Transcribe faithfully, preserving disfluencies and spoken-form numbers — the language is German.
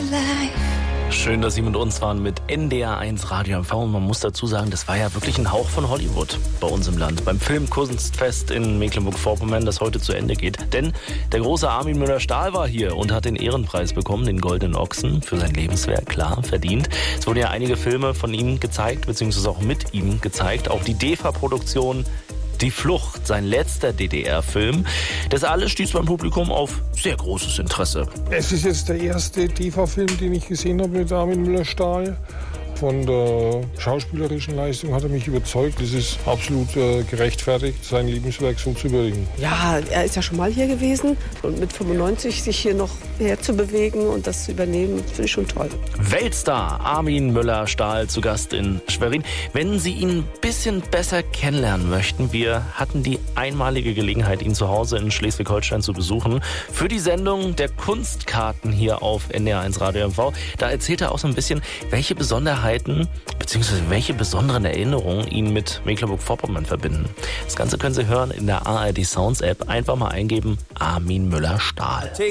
Schön, dass Sie mit uns waren mit N D R eins Radio M V. Und man muss dazu sagen, das war ja wirklich ein Hauch von Hollywood bei uns im Land. Beim Filmkunstfest in Mecklenburg-Vorpommern, das heute zu Ende geht. Denn der große Armin Müller-Stahl war hier und hat den Ehrenpreis bekommen, den Goldenen Ochsen, für sein Lebenswerk, klar, verdient. Es wurden ja einige Filme von ihm gezeigt, beziehungsweise auch mit ihm gezeigt. Auch die D E F A-Produktion Die Flucht, sein letzter D D R-Film. Das alles stieß beim Publikum auf sehr großes Interesse. Es ist jetzt der erste D E F A-Film, den ich gesehen habe mit Armin Müller-Stahl. Von der schauspielerischen Leistung hat er mich überzeugt. Es ist absolut äh, gerechtfertigt, sein Lebenswerk so zu würdigen. Ja, er ist ja schon mal hier gewesen und mit fünfundneunzig sich hier noch herzubewegen und das zu übernehmen, finde ich schon toll. Weltstar Armin Müller-Stahl zu Gast in Schwerin. Wenn Sie ihn ein bisschen besser kennenlernen möchten, wir hatten die einmalige Gelegenheit, ihn zu Hause in Schleswig-Holstein zu besuchen. Für die Sendung der Kunstkarten hier auf N D R eins Radio M V. Da erzählt er auch so ein bisschen, welche Besonderheiten bzw. welche besonderen Erinnerungen ihn mit Mecklenburg-Vorpommern verbinden. Das Ganze können Sie hören in der A R D Sounds App. Einfach mal eingeben Armin Müller-Stahl.